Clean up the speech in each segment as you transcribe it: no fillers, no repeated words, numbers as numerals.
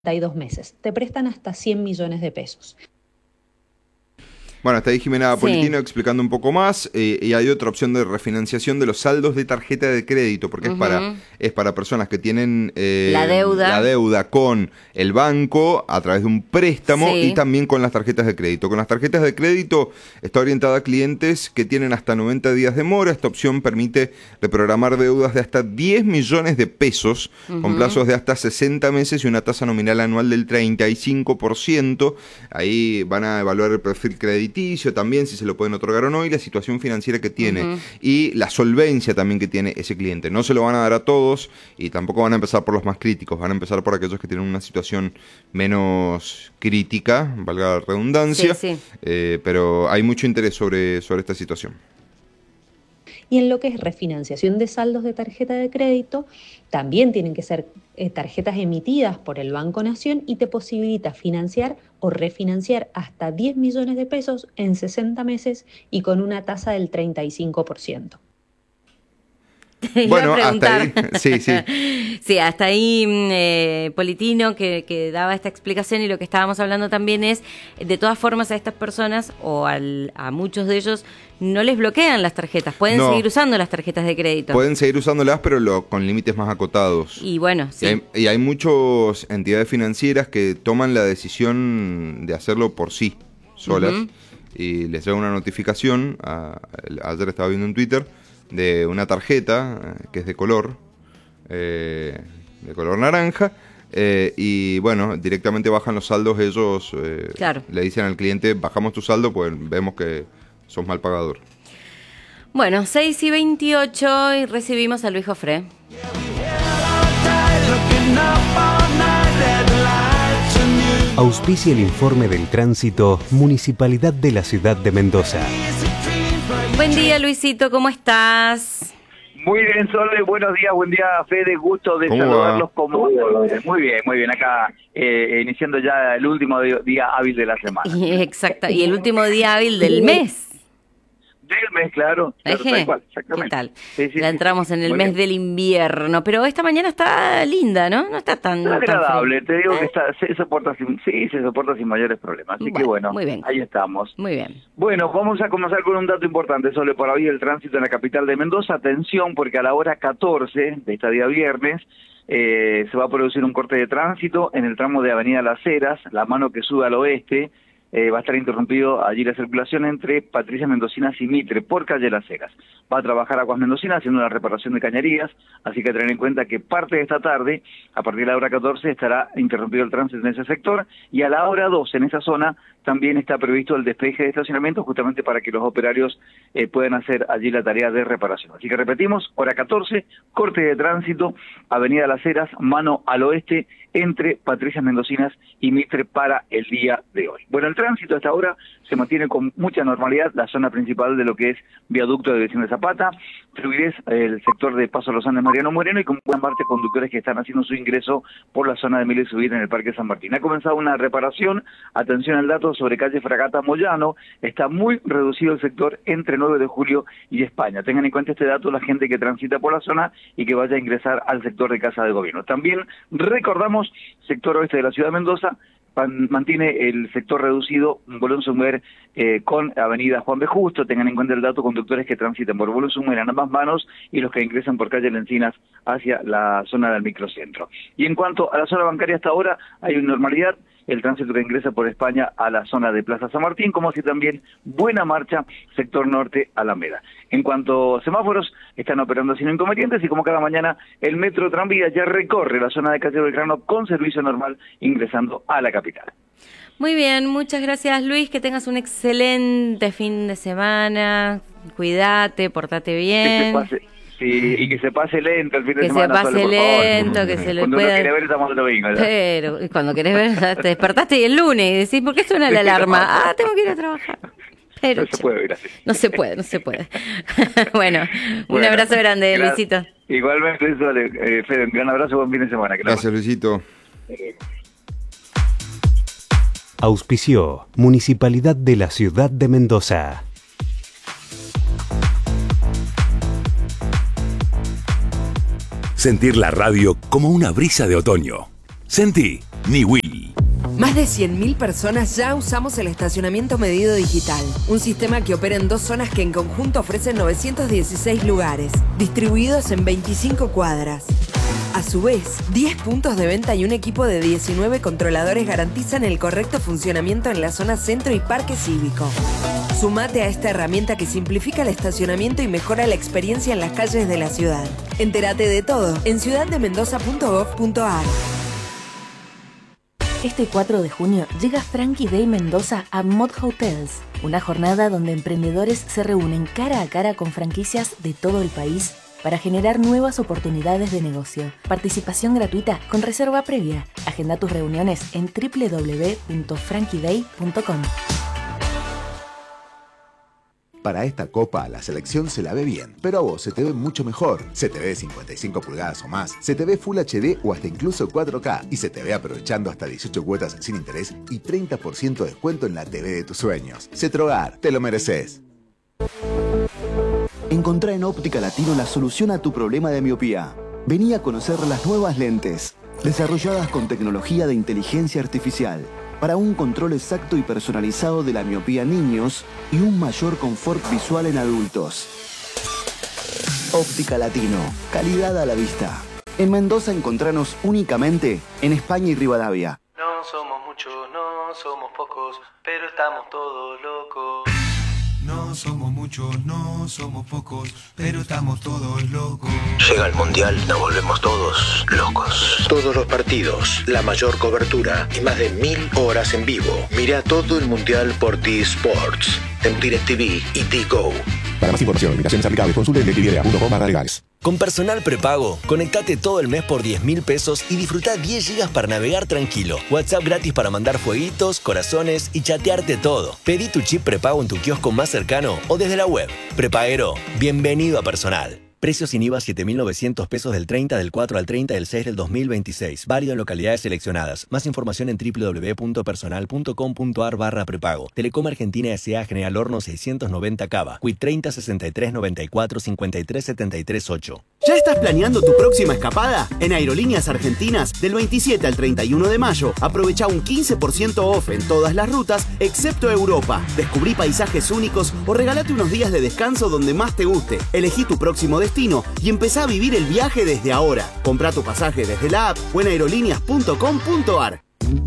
32 meses. Te prestan hasta 100 millones de pesos. Bueno, hasta ahí Jimena Politino Sí. explicando un poco más, y hay otra opción de refinanciación de los saldos de tarjeta de crédito, porque es para personas que tienen la deuda con el banco a través de un préstamo, Sí. y también con las tarjetas de crédito. Con las tarjetas de crédito está orientada a clientes que tienen hasta 90 días de mora. Esta opción permite reprogramar deudas de hasta 10 millones de pesos, con plazos de hasta 60 meses y una tasa nominal anual del 35%. Ahí van a evaluar el perfil crediticio también, si se lo pueden otorgar o no, y la situación financiera que tiene, y la solvencia también que tiene ese cliente. No se lo van a dar a todos, y tampoco van a empezar por los más críticos, van a empezar por aquellos que tienen una situación menos crítica, valga la redundancia, Sí. pero hay mucho interés sobre esta situación. Y en lo que es refinanciación de saldos de tarjeta de crédito, también tienen que ser tarjetas emitidas por el Banco Nación y te posibilita financiar o refinanciar hasta 10 millones de pesos en 60 meses y con una tasa del 35%. Bueno, hasta ahí, sí. Sí, hasta ahí Politino que daba esta explicación, y lo que estábamos hablando también es, de todas formas a estas personas o a muchos de ellos no les bloquean las tarjetas, pueden seguir usando las tarjetas de crédito. Pueden seguir usándolas, pero con límites más acotados. Y bueno, sí. Y hay muchas entidades financieras que toman la decisión de hacerlo por sí, solas, y les llega una notificación, ayer estaba viendo en Twitter, de una tarjeta que es de color naranja, y bueno, directamente bajan los saldos ellos. Claro. Le dicen al cliente, bajamos tu saldo, pues vemos que sos mal pagador. Bueno, 6:28 y recibimos a Luis Jofré. Auspicia el informe del tránsito Municipalidad de la Ciudad de Mendoza. Buen día, Luisito, ¿cómo estás? Muy bien, Sole, buenos días, buen día, Fede, gusto de ¿Cómo saludarlos. va? Como muy bien, acá iniciando ya el último día hábil de la semana. Exacto, y el último día hábil del mes. Del mes, claro, tal cual, exactamente. ¿Qué tal? Sí, ya entramos en el muy mes bien. del invierno, pero esta mañana está linda, ¿no? No está tan Agradable, tan te digo que se soporta sin mayores problemas, así que bueno, muy bien. ahí estamos. Muy bien. Bueno, vamos a comenzar con un dato importante, Sole, por hoy el tránsito en la capital de Mendoza. Atención, porque a la hora 14 de este día viernes se va a producir un corte de tránsito en el tramo de Avenida Las Heras, la mano que sube al oeste. Va a estar interrumpido allí la circulación entre Patricias Mendocinas y Mitre por calle Las Heras. Va a trabajar Aguas Mendocinas haciendo la reparación de cañerías, así que tener en cuenta que parte de esta tarde, a partir de la hora 14, estará interrumpido el tránsito en ese sector, y a la hora 12 en esa zona también está previsto el despeje de estacionamiento, justamente para que los operarios puedan hacer allí la tarea de reparación. Así que repetimos, hora 14, corte de tránsito, Avenida Las Heras, mano al oeste, entre Patricias Mendocinas y Mitre para el día de hoy. Bueno, el tránsito hasta ahora se mantiene con mucha normalidad, la zona principal de lo que es viaducto de División de Zapata, fluidez, el sector de Paso Los Andes Mariano Moreno, y con buena parte conductores que están haciendo su ingreso por la zona de Miller y Subir en el Parque San Martín. Ha comenzado una reparación, atención al dato, sobre calle Fragata Moyano, está muy reducido el sector entre 9 de julio y España. Tengan en cuenta este dato la gente que transita por la zona y que vaya a ingresar al sector de Casa de Gobierno. También recordamos, sector oeste de la ciudad de Mendoza, mantiene el sector reducido Bolón Sumer con Avenida Juan B. Justo. Tengan en cuenta el dato, conductores que transiten por Bolón Sumer en ambas manos y los que ingresan por calle Lencinas hacia la zona del microcentro. Y en cuanto a la zona bancaria, hasta ahora hay una normalidad, el tránsito que ingresa por España a la zona de Plaza San Martín, como así también buena marcha sector norte Alameda. En cuanto a semáforos, están operando sin inconvenientes, y como cada mañana el metro tranvía ya recorre la zona de calle Belgrano con servicio normal ingresando a la capital. Muy bien, muchas gracias, Luis, que tengas un excelente fin de semana, cuídate, portate bien. Sí, y que se pase lento el fin de semana. Que se pase lento, que se le cuando pueda... uno quiere ver, estamos el domingo. ¿Ya? Pero cuando querés ver, te despertaste y el lunes y decís, ¿por qué suena la alarma? Tengo que ir a trabajar. Pero, no se puede ir así. No se puede. Bueno, un abrazo grande, Luisito. Igualmente, Fede, un gran abrazo, buen fin de semana. Gracias, Luisito. Auspició Municipalidad de la Ciudad de Mendoza. Sentir la radio como una brisa de otoño. Sentí ni Will. Más de 100.000 personas ya usamos el estacionamiento medido digital, un sistema que opera en 2 zonas que en conjunto ofrecen 916 lugares, distribuidos en 25 cuadras. A su vez, 10 puntos de venta y un equipo de 19 controladores garantizan el correcto funcionamiento en la zona centro y parque cívico. Sumate a esta herramienta que simplifica el estacionamiento y mejora la experiencia en las calles de la ciudad. Entérate de todo en ciudaddemendoza.gov.ar. Este 4 de junio llega Frankie Day Mendoza a Mod Hotels, una jornada donde emprendedores se reúnen cara a cara con franquicias de todo el país para generar nuevas oportunidades de negocio. Participación gratuita con reserva previa. Agenda tus reuniones en www.frankieday.com. Para esta copa, la selección se la ve bien, pero a vos se te ve mucho mejor. Se te ve de 55 pulgadas o más, se te ve Full HD o hasta incluso 4K y se te ve aprovechando hasta 18 cuotas sin interés y 30% de descuento en la TV de tus sueños. Cetrogar, te lo mereces. Encontrá en Óptica Latino la solución a tu problema de miopía. Vení a conocer las nuevas lentes, desarrolladas con tecnología de inteligencia artificial, para un control exacto y personalizado de la miopía en niños y un mayor confort visual en adultos. Óptica Latino, calidad a la vista. En Mendoza encontranos únicamente en España y Rivadavia. No somos muchos, no somos pocos, pero estamos todos locos. No somos muchos, no somos pocos, pero estamos todos locos. Llega el Mundial, nos volvemos todos locos. Todos los partidos, la mayor cobertura y más de 1000 horas en vivo. Mira todo el Mundial por T-Sports, en DirecTV y T-Go. Para más información, limitaciones aplicables, consulte DirecTV.com/legales. Con Personal Prepago, conectate todo el mes por 10.000 pesos y disfruta 10 gigas para navegar tranquilo. WhatsApp gratis para mandar fueguitos, corazones y chatearte todo. Pedí tu chip prepago en tu kiosco más cercano o desde la web. Prepaguero, bienvenido a Personal. Precios sin IVA 7.900 pesos del 30 del 4 al 30 del 6 del 2026. Válido en localidades seleccionadas. Más información en www.personal.com.ar/prepago. Telecom Argentina S.A. General Horno 690 Cava. Quit 30 63 94 53 73 8. ¿Ya estás planeando tu próxima escapada? En Aerolíneas Argentinas, del 27 al 31 de mayo, aprovecha un 15% off en todas las rutas, excepto Europa. Descubrí paisajes únicos o regalate unos días de descanso donde más te guste. Elegí tu próximo destino y empezá a vivir el viaje desde ahora. Comprá tu pasaje desde la app o en aerolíneas.com.ar.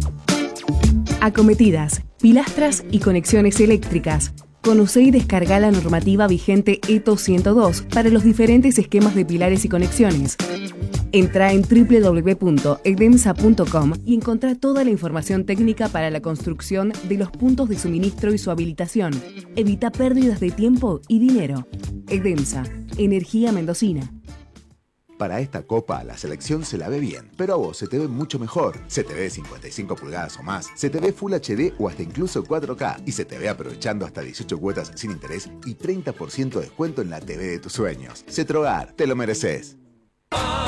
Acometidas, pilastras y conexiones eléctricas. Conocé y descargá la normativa vigente ETO 102 para los diferentes esquemas de pilares y conexiones. Entrá en www.edemsa.com y encontrá toda la información técnica para la construcción de los puntos de suministro y su habilitación. Evita pérdidas de tiempo y dinero. Edemsa, energía mendocina. Para esta copa, la selección se la ve bien, pero a vos se te ve mucho mejor. Se te ve de 55 pulgadas o más, se te ve Full HD o hasta incluso 4K y se te ve aprovechando hasta 18 cuotas sin interés y 30% de descuento en la TV de tus sueños. Cetrogar, te lo mereces.